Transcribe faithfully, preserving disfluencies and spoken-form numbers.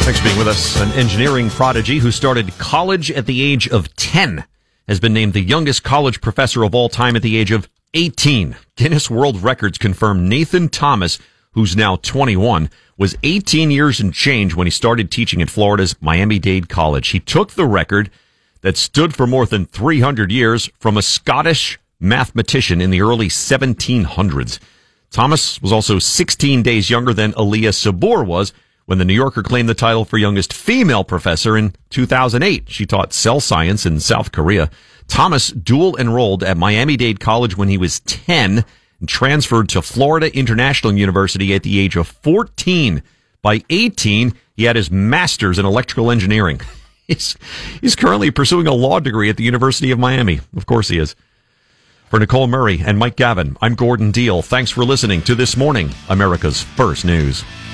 Thanks for being with us. An engineering prodigy who started college at the age of ten has been named the youngest college professor of all time at the age of eighteen. Guinness World Records confirmed Nathan Thomas, who's now twenty-one, was eighteen years and change when he started teaching at Florida's Miami-Dade College. He took the record that stood for more than three hundred years from a Scottish mathematician in the early seventeen hundreds. Thomas was also sixteen days younger than Aliyah Sabur was when the New Yorker claimed the title for youngest female professor in two thousand eight. She taught cell science in South Korea. Thomas dual enrolled at Miami-Dade College when he was ten and transferred to Florida International University at the age of fourteen. By eighteen, he had his master's in electrical engineering. He's, he's currently pursuing a law degree at the University of Miami. Of course he is. For Nicole Murray and Mike Gavin, I'm Gordon Deal. Thanks for listening to This Morning, America's First News.